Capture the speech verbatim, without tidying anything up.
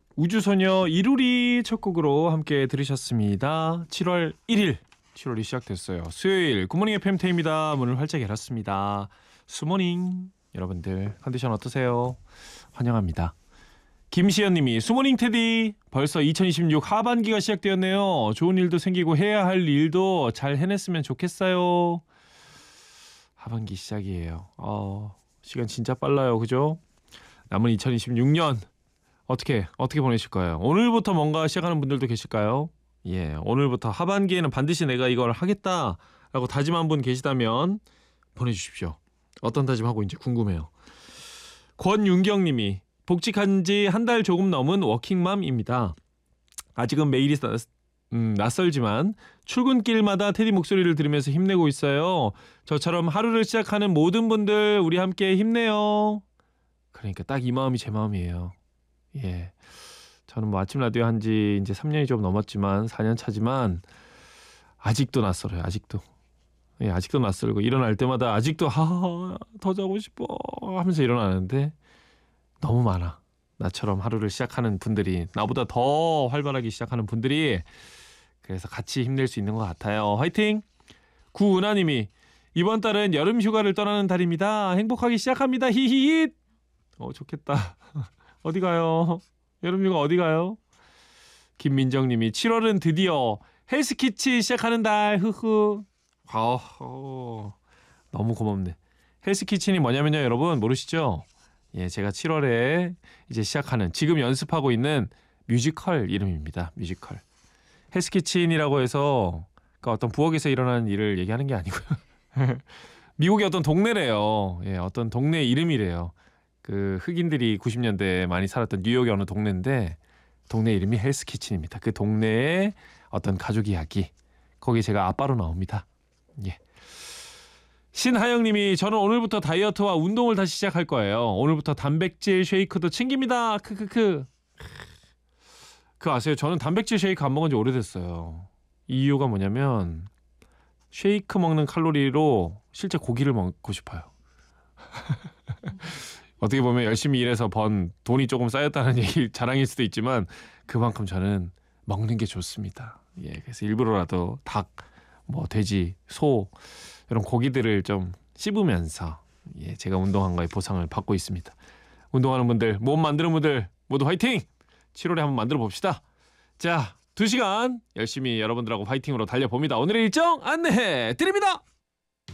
우주소녀 이루리 첫 곡으로 함께 들으셨습니다. 칠월 일일 칠월이 시작됐어요. 수요일 굿모닝 에프엠 태입니다. 문을 활짝 열었습니다. 수모닝 여러분들 컨디션 어떠세요? 환영합니다. 김시연님이 수모닝 테디 벌써 이천이십육 하반기가 시작되었네요. 좋은 일도 생기고 해야 할 일도 잘 해냈으면 좋겠어요. 하반기 시작이에요. 어, 시간 진짜 빨라요. 그죠? 남은 이천이십육 년 어떻게 어떻게 보내실 거예요? 오늘부터 뭔가 시작하는 분들도 계실까요? 예, 오늘부터 하반기에는 반드시 내가 이걸 하겠다라고 다짐한 분 계시다면 보내주십시오. 어떤 다짐하고 있는지 궁금해요. 권윤경님이 복직한 지 한 달 조금 넘은 워킹맘입니다. 아직은 매일이 음, 낯설지만 출근길마다 테디 목소리를 들으면서 힘내고 있어요. 저처럼 하루를 시작하는 모든 분들 우리 함께 힘내요. 그러니까 딱 이 마음이 제 마음이에요. 예, 저는 뭐 아침 라디오 한지 이제 삼 년이 좀 넘었지만 사 년 차지만 아직도 낯설어요. 아직도. 예, 아직도 낯설고 일어날 때마다 아직도 하, 더 자고 싶어 하면서 일어나는데 너무 많아. 나처럼 하루를 시작하는 분들이, 나보다 더 활발하게 시작하는 분들이. 그래서 같이 힘낼 수 있는 것 같아요. 화이팅! 구은하님이 이번 달은 여름 휴가를 떠나는 달입니다. 행복하게 시작합니다. 히히히. 어, 좋겠다. 어디 가요? 여름 휴가 어디 가요? 김민정님이 칠월은 드디어 헬스키치 시작하는 달. 흐흐. 아, 어, 너무 고맙네. 헬스키친이 뭐냐면요, 여러분 모르시죠? 예, 제가 칠월에 이제 시작하는, 지금 연습하고 있는 뮤지컬 이름입니다. 뮤지컬. 헬스키친이라고 해서 그러니까 어떤 부엌에서 일어나는 일을 얘기하는 게 아니고요. 미국의 어떤 동네래요. 예, 어떤 동네 이름이래요. 그 흑인들이 구십 년대에 많이 살았던 뉴욕의 어느 동네인데 동네 이름이 헬스키친입니다. 그 동네의 어떤 가족 이야기. 거기 제가 아빠로 나옵니다. 예. 신하영님이 저는 오늘부터 다이어트와 운동을 다시 시작할 거예요. 오늘부터 단백질 쉐이크도 챙깁니다. 크크크. 그 아세요? 저는 단백질 쉐이크 안 먹은 지 오래됐어요. 이유가 뭐냐면 쉐이크 먹는 칼로리로 실제 고기를 먹고 싶어요. 어떻게 보면 열심히 일해서 번 돈이 조금 쌓였다는 얘기 자랑일 수도 있지만 그만큼 저는 먹는 게 좋습니다. 예, 그래서 일부러라도 닭, 뭐 돼지, 소 이런 고기들을 좀 씹으면서 예, 제가 운동한 거에 보상을 받고 있습니다. 운동하는 분들, 몸 만드는 분들 모두 화이팅! 칠월에 한번 만들어 봅시다. 자, 두 시간 열심히 여러분들하고 화이팅으로 달려봅니다. 오늘의 일정 안내해 드립니다.